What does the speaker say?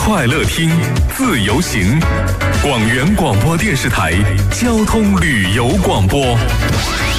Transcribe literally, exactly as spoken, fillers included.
快乐听，自由行。广元广播电视台交通旅游广播。